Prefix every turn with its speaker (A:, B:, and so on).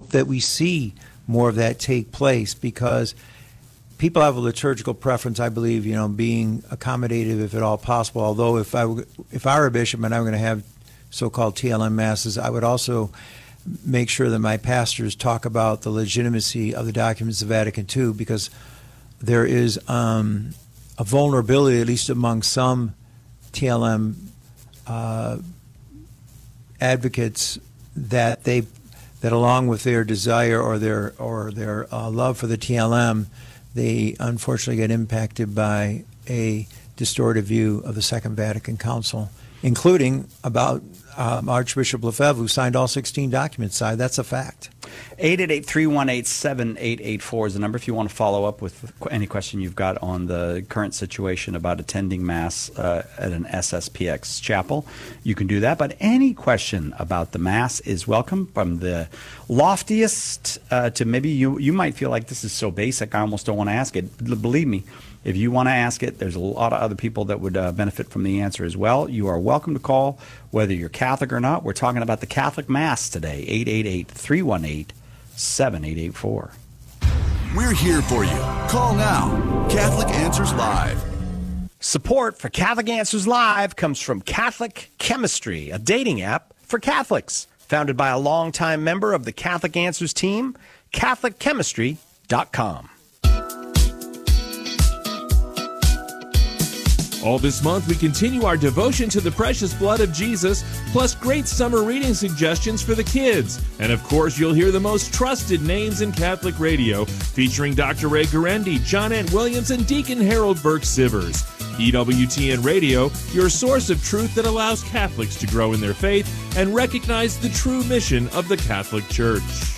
A: hope that we see more of that take place, because people have a liturgical preference, I believe, being accommodative if at all possible. Although if I were a bishop and I were going to have so-called TLM masses, I would also make sure that my pastors talk about the legitimacy of the documents of Vatican II, because there is a vulnerability, at least among some TLM advocates, that along with their desire or their love for the TLM, they unfortunately get impacted by a distorted view of the Second Vatican Council, including about Archbishop Lefebvre, who signed all 16 documents. That's a fact.
B: 888-318-7884 is the number if you want to follow up with any question you've got on the current situation about attending Mass at an SSPX chapel. You can do that, but any question about the Mass is welcome, from the loftiest to maybe you might feel like this is so basic I almost don't want to ask it. Believe me, if you want to ask it, there's a lot of other people that would benefit from the answer as well. You are welcome to call, whether you're Catholic or not. We're talking about the Catholic Mass today, 888-318-7884.
C: We're here for you. Call now. Catholic Answers Live.
D: Support for Catholic Answers Live comes from Catholic Chemistry, a dating app for Catholics. Founded by a longtime member of the Catholic Answers team, CatholicChemistry.com.
E: All this month, we continue our devotion to the precious blood of Jesus, plus great summer reading suggestions for the kids. And of course, you'll hear the most trusted names in Catholic radio, featuring Dr. Ray Guarendi, John Ant Williams, and Deacon Harold Burke-Sivers. EWTN Radio, your source of truth that allows Catholics to grow in their faith and recognize the true mission of the Catholic Church.